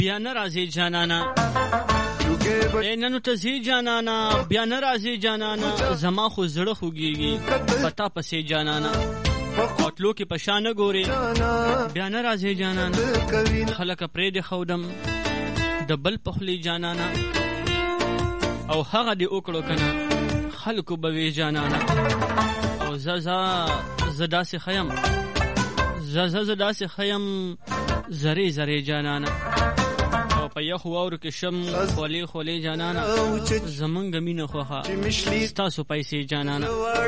بیا نه راځي جانانا ننو ته زی جانانا بیا نه راځي جانانا زما خو زړه خوږیږي پتا پسې جانانا اوتلو کې پشان ګوري بیا نه راځي جانانا خلک پرې د خودم د بل پخلی جانانا او هغه دی وکړو کنه خلکو بوي جانانا او زدا سي خيم زدا سي خيم زری جانانا او په یخ وور کې شم خولي جانانا زمونږ مینه خوخه تاسو پیسې جانانا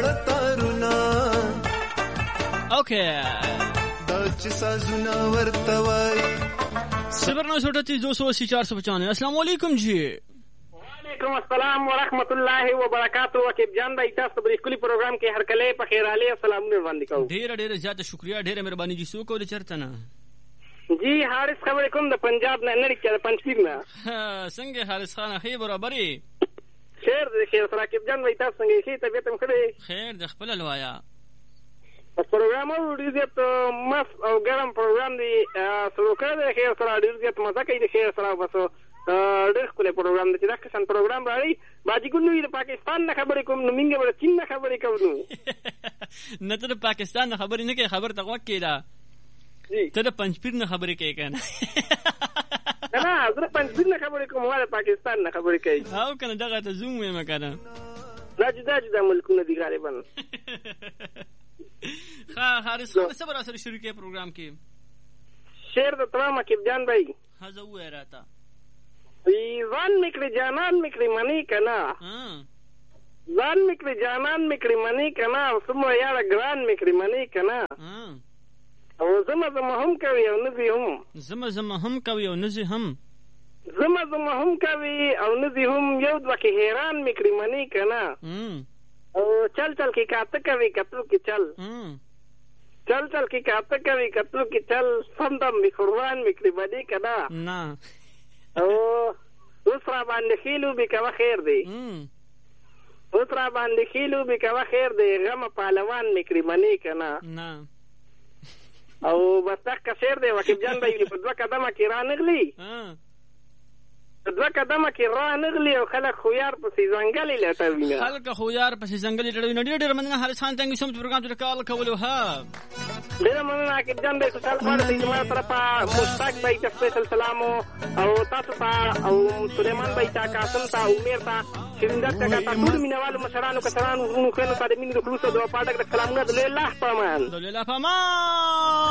اوکے د چسازونه ورتوي 0982495 السلام علیکم جی. وعلیکم السلام ورحمت الله وبرکاتہ. وکیب جان بھائی تاسو په خپل پروګرام کې هر کله په خیر علي السلام باندې کوم. ډېر زیات شکریا ډېر مهرباني جی. سو کول چرته نه جی حارث خبر کوم د پنجاب نه نړۍ کې پنځپیر نه څنګه حارث خان خې برابرې خیر سره وکیب جان بھائی تاسو څنګه شي طبيعت هم ښه خیر د خپل لوایا پروګرام ډېر زیات مس او ګرم پروګرام دی شروع کړی خیر سره ډېر زیات مزه کوي خیر سره بس ډېر ښکلی پروګرام دی چې دا قسم پروګرام راړي باجی ګلو د پاکستان نه خبرې کوم نو مونږ به چین نه خبرې کوو نه ته د پاکستان نه خبرې نه کوي خبر ته غوږ کېده ته د پنجپیر نه خبرې کوي که نه زه د پنجپیر نه خبرې کوم ما د پاکستان نه خبرې کوي او که نه دغه ته زوم ویم که نه دا جدا ملکونه دي غالبا حارث خان څه به راسره شروع کړې پروګرام کې شعر د تمام عقیب جان بھائی زه ووایه راته ځان مې کړې جانان مې کړې منې که نه ځان مې کړې جانان مې کړې منې که نه او څومره یاره ګران مې کړې منې که نه او زمه هم کوي او نزي هم زمه هم کوي او نزي هم زمه هم کوي او نزي هم یو دوه کې حیران مې کړې منې که نه او چل کې کاته کوي کتلو کې چل کې کاته کوي کتلو کې چل سمدم می قربان می کړی باندې کنا نه او اوس را باندې خېلو به کوا خیر دی اوس را باندې خېلو به کوا خیر دی غم پهلوان می کړی منی کنا نه او بتاک شعر دی وکیب جان بھائی په دوه قدمه کې را نغلی دوه قدمه کې را نغلی او خلک خویار پسې ځنګلې لټوي خلک خویار پسې ځنګلې لټوي ډېر مننه حارث خان څنګه سم پروګرام ته کال کولو ها ډېر مننه عقیب جان بھائی خوشحال خبر دی ما طرفه مشتاق بھائی ته سپیشل سلام او تاسو ته او سلیمان بھائی ته قاسم ته عمر ته شریندر ته ټول مینوالو مشرانو کسانو ورونو خلکو ته د مینې د خلوص او د پاټک د کلامونو د الله پامان